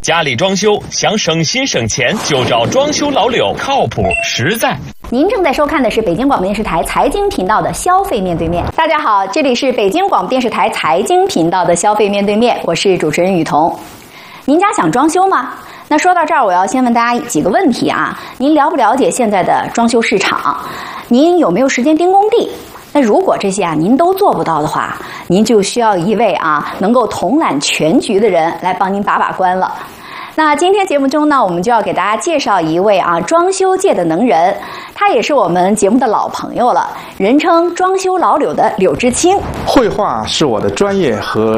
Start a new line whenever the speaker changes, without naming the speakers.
家里装修想省心省钱，就找装修老柳，靠谱实在。
您正在收看的是北京广播电视台财经频道的消费面对面。大家好，这里是北京广播电视台财经频道的消费面对面，我是主持人雨桐。您家想装修吗？那说到这儿，我要先问大家几个问题啊。您了不了解现在的装修市场？您有没有时间盯工地？那如果这些您都做不到的话，您就需要一位能够统揽全局的人来帮您把把关了。那今天节目中呢，我们就要给大家介绍一位装修界的能人，他也是我们节目的老朋友了，人称装修老柳的柳之清。
绘画是我的专业和